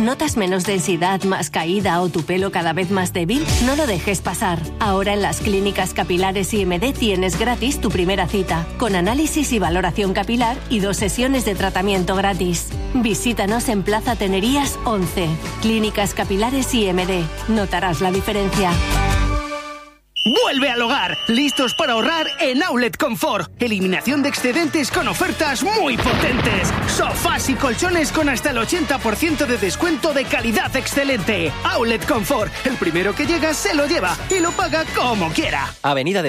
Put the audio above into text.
¿Notas menos densidad, más caída o tu pelo cada vez más débil? No lo dejes pasar. Ahora en las clínicas capilares IMD tienes gratis tu primera cita, con análisis y valoración capilar y 2 sesiones de tratamiento gratis. Visítanos en Plaza Tenerías 11. Clínicas capilares IMD. Notarás la diferencia. ¡Vuelve al hogar! ¡Listos para ahorrar en Outlet Confort! Eliminación de excedentes con ofertas muy potentes. Sofás y colchones con hasta el 80% de descuento de calidad excelente. Outlet Confort. El primero que llega se lo lleva y lo paga como quiera. Avenida de